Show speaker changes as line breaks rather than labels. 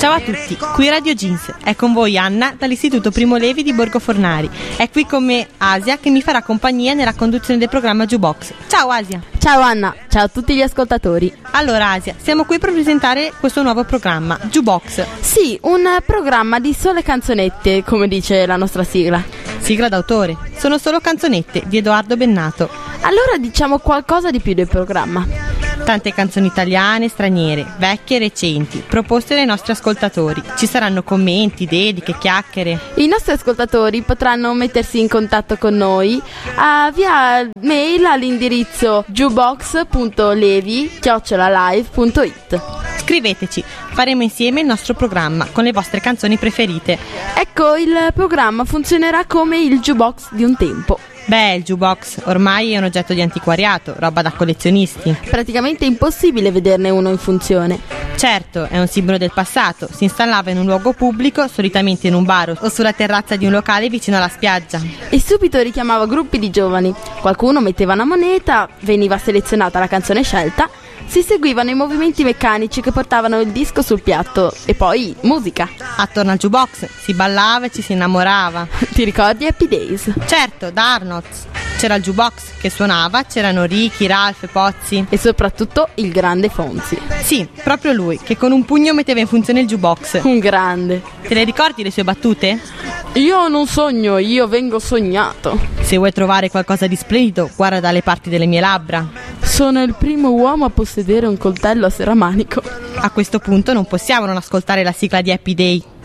Ciao a tutti, qui Radio Jeans. È con voi Anna dall'Istituto Primo Levi di Borgo Fornari. È qui con me Asia che mi farà compagnia nella conduzione del programma Jukebox. Ciao Asia.
Ciao Anna, ciao a tutti gli ascoltatori.
Allora Asia, siamo qui per presentare questo nuovo programma, Jukebox.
Sì, un programma di sole canzonette, come dice la nostra sigla.
Sigla d'autore. Sono solo canzonette di Edoardo Bennato.
Allora diciamo qualcosa di più del programma.
Tante canzoni italiane e straniere, vecchie e recenti, proposte dai nostri ascoltatori. Ci saranno commenti, dediche, chiacchiere.
I nostri ascoltatori potranno mettersi in contatto con noi via mail all'indirizzo jukebox.levi@live.it.
Scriveteci, faremo insieme il nostro programma con le vostre canzoni preferite.
Ecco, il programma funzionerà come il jukebox di un tempo.
Beh, il jukebox ormai è un oggetto di antiquariato, roba da collezionisti.
Praticamente impossibile vederne uno in funzione.
Certo, è un simbolo del passato, si installava in un luogo pubblico, solitamente in un bar o sulla terrazza di un locale vicino alla spiaggia.
E subito richiamava gruppi di giovani. Qualcuno metteva una moneta, veniva selezionata la canzone scelta, si seguivano i movimenti meccanici che portavano il disco sul piatto e poi musica.
Attorno al jukebox si ballava e ci si innamorava.
Ti ricordi Happy Days?
Certo, da Arnold. C'era il jukebox che suonava, c'erano Ricky, Ralph, Pozzi
e soprattutto il grande Fonzi.
Sì, proprio lui, che con un pugno metteva in funzione il jukebox.
Un grande.
Te le ricordi le sue battute?
Io non sogno, io vengo sognato.
Se vuoi trovare qualcosa di splendido, guarda dalle parti delle mie labbra.
Sono il primo uomo a possedere un coltello a serramanico.
A questo punto non possiamo non ascoltare la sigla di Happy Day.